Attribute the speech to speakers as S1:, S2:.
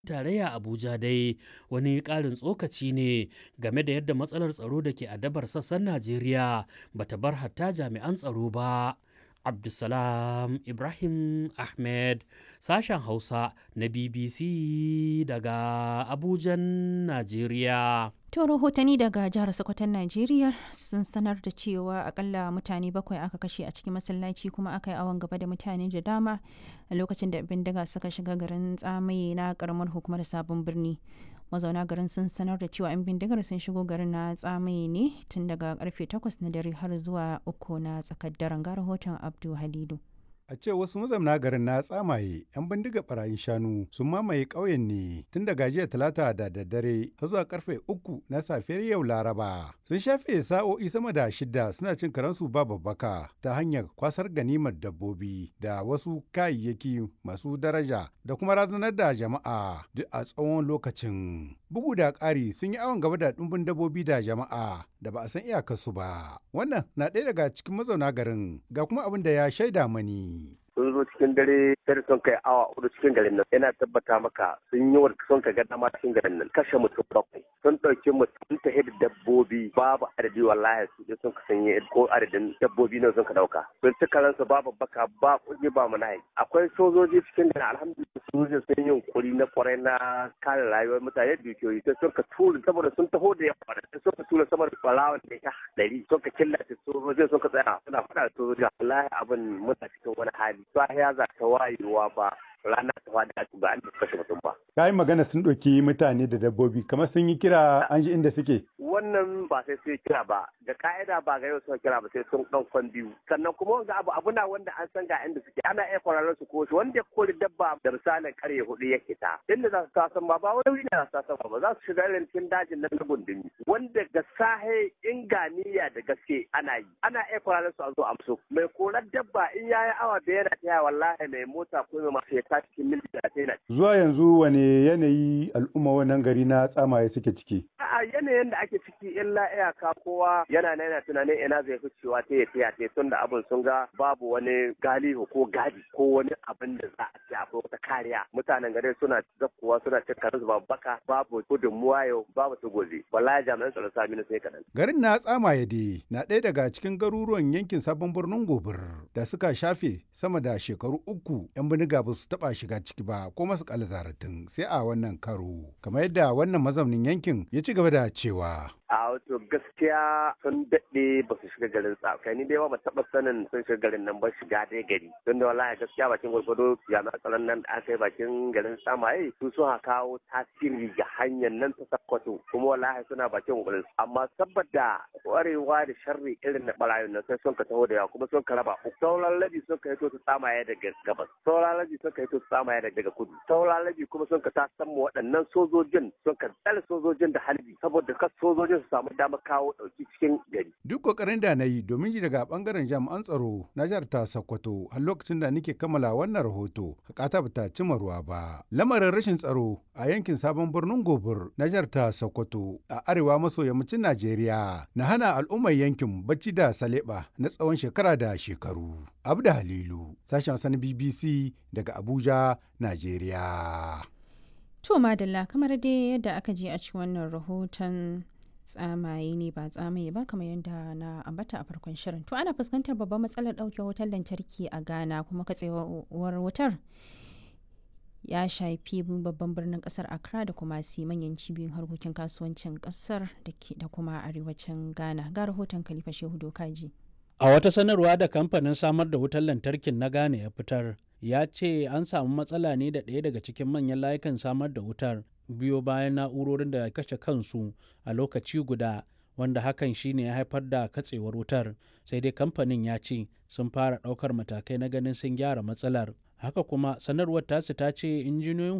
S1: tarayya Abuja dai wani ƙarin tsokaci ne game da yadda matsalar tsaro da ke adabar sassan Najeriya bata bar hatta jami'an tsaro ba. Abdulsalam Ibrahim Ahmed, sashen Hausa na BBC daga Abujan, Najeriya.
S2: To rahotanni daga jihar Sokoton Najeriya sun sanar da cewa akalla mutane 7 aka kashe a cikin masallaci kuma aka yi awon gaba da mutane da dama a lokacin da bindiga suka shiga garin Tsamaye na karamar hukumar Sabon Birni. Mazauna garin sun sanar da cewa 'yan bindigar sun shigo garin na Tsamaye ne tun daga karfe 8 na dare har zuwa 3 na tsakar daren, ga rahoton Abdu Halidu.
S3: A ce wasu mazauna garin na Tsamaye 'yan bindiga barayin shanu sun mamaye ƙauyen ne tun daga jiya Talata da daddare har zuwa karfe 3 na safiyar yau Laraba. Sun shafe sa'o'i sama da 6 suna cin karansu ba babbaka ta hanyar kwasar ganimar dabbobi da wasu kayayyaki masu daraja da kuma razanar da jama'a duk a tsawon lokacin. Bugu da ƙari sun yi awon gaba da ɗumbin dabbobi da jama'a da ba a san iyakarsu ba. Wannan na ɗaya daga cikin mazauna garin, ga kuma abin da ya shaida mani.
S4: Sun zo cikin dare sai sun kai awa 4 cikin garin nan, yana tabbata maka sun yi wa sun ka ga dama cikin garin nan, kashe mutum 7 sun ɗauki mutum ta da dabbobi babu adadi, wallahi su je sun ka sanye ko adadin dabbobi ne sun ka ɗauka. Sun ci karansu babu baka ba kuɗi ba manayi. Akwai sojoji cikin garin, alhamdulillah sojoji sun yi yunkuri na kwarai na kare rayuwar mutane da dukiyoyi, sai sun ka tura saboda sun taho da yawa, sai sun ka tura sama da ɓarawan da ya 100 sun ka killace sojojin sun ka tsaya suna faɗa da sojoji. Wallahi abin muna cikin wani hali. Sahiya za ta wayewa ba rana ta fada ba an kashe mutum ba.
S3: Ka yi magana sun ɗauki mutane da dabbobi kamar sun yi kira an ji inda suke.
S4: Wannan ba sai sun kira ba, da ka'ida ba ga yau sun kira ba sai sun ɗan biyu. Sannan kuma wanga abu na wanda an san ga inda suke, ana iya kwararren su ko wanda ya kori dabba da misalin karye 4 ya kita. Inda za su tasan ba wani wuri ne za su tasan ba, za su shiga irin cikin dajin nan na gundumi. Wanda ga sahe inganiya da gaske ana yi. Ana iya kwararren su a zo amso. Mai korar dabba in ya yi awa da yana taya wallahi mai mota ko mai masu ta cikin mil da ta.
S3: Zuwa yanzu wane yanayi al'umma wannan gari na Tsamaye suke ciki?
S4: A yanayin da ake ciki illa iyaka kowa yana tunanin ina zai fi cewa ta yi tun da abin sun ga babu wani galihu ko gadi ko wani abin da za a ce akwai wata kariya. Mutanen gari suna zakkuwa suna cin karansu babu baka babu gudunmuwa yau babu su gobe. Wallahi jami'an tsaro sami na sai kaɗan.
S3: Garin na Tsamaye dai na ɗaya daga cikin garuruwan yankin Sabon Birnin Gobir da suka shafe sama da shekaru 3 'yan bindiga ba su taɓa shiga ciki ba ko masu zaratin sai a wannan karo, kamar yadda wannan mazaunin yankin ya ci gaba da cewa.
S4: A wato gaskiya sun daɗe ba su shiga garin Tsamaye, ni dai ba taɓa sanin sun shiga garin nan ba shiga dai gari, don da wallahi gaskiya bakin gwargwado jami'an tsaron nan da aka yi bakin garin Tsamaye su sun kawo tasiri ga hanyar nan ta Sokoto, kuma wallahi suna bakin gwarin, amma saboda kwarewa da sharri irin na barayin nan sai sun ka taho da yawa kuma sun ka raba uku. Sauran labi sun ka hito su Tsamaye daga gabas, sauran labi sun ka hito su Tsamaye daga kudu, sauran labi kuma sun ka tasan mu waɗannan sojojin sun ka tsare sojojin da halbi saboda kas sojojin su samu damar kawo ɗauki cikin gari.
S3: Duk kokarin da na yi domin ji daga bangaren jami'an tsaro na jihar ta Sokoto har lokacin da nake kammala wannan rahoto hakata bata cima ruwa ba. Lamarin rashin tsaro a yankin Sabon Birnin Gobir na jihar ta Sokoto a arewa maso yammacin Najeriya na hana al'ummar yankin bacci da saleba na tsawon shekara da shekaru. Abda Halilu, sashen Hausa na BBC daga Abuja, Najeriya.
S2: To madalla, kamar dai yadda aka je a cikin wannan rahoton Tsamaye ne ba Tsamaye ba kamar yadda na ambata a farkon shirin. To ana fuskantar babbar matsalar ɗauke wutar lantarki a Ghana, kuma katsewar wutar ya shafi babban birnin kasar Accra da kuma manyan cibiyoyin harkokin kasuwancin kasar da kuma arewacin Ghana. Ga rahoton Khalifa Shehu Dokaji.
S1: A wata sanarwa da kamfanin samar da wutar lantarkin na Ghana ya fitar, ya ce an samu matsala ne da ɗaya daga cikin manyan layukan samar da wutar biyo bayan na'urorin da kashe kansu a lokaci guda, wanda hakan shine ya haifar da katsewar wutar. Sai dai kamfanin ya ce sun fara ɗaukar matakai na ganin sun gyara matsalar. Haka kuma sanarwar tasu ta ce injiniyoyin